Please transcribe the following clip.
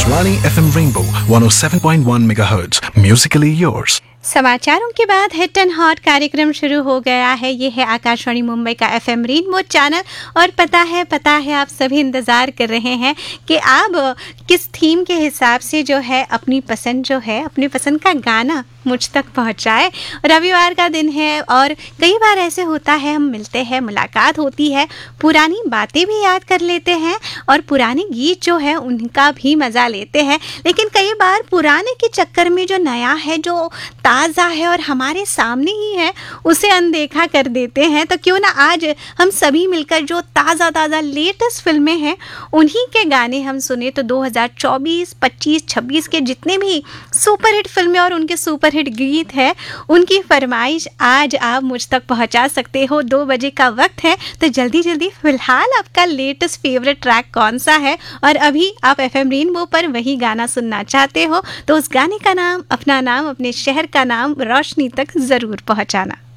Akashvani FM Rainbow 107.1 MHz. Musically yours. समाचारों के बाद हिट एंड हॉट कार्यक्रम शुरू हो गया है। ये है आकाशवाणी मुंबई का एफएम रेनबो चैनल और पता है आप सभी इंतज़ार कर रहे हैं कि आप किस थीम के हिसाब से जो है अपनी पसंद का गाना मुझ तक पहुंचाए। रविवार का दिन है और कई बार ऐसे होता है, हम मिलते हैं, मुलाकात होती है, पुरानी बातें भी याद कर लेते हैं और पुराने गीत जो है उनका भी मज़ा लेते हैं। लेकिन कई बार पुराने के चक्कर में जो नया है, जो ताज़ा है और हमारे सामने ही है, उसे अनदेखा कर देते हैं। तो क्यों ना आज हम सभी मिलकर जो ताज़ा लेटेस्ट फिल्में हैं उन्हीं के गाने हम सुने। तो 2024, 25, 26 के जितने भी सुपरहिट फिल्में और उनके सुपरहिट गीत है उनकी फरमाइश आज आप मुझ तक पहुंचा सकते हो। 2 बजे का वक्त है, तो जल्दी फिलहाल आपका लेटेस्ट फेवरेट ट्रैक कौन सा है और अभी आप एफएम रेनबो पर वही गाना सुनना चाहते हो तो उस गाने का नाम, अपना नाम, अपने शहर का नाम रोशनी तक ज़रूर पहुंचाना।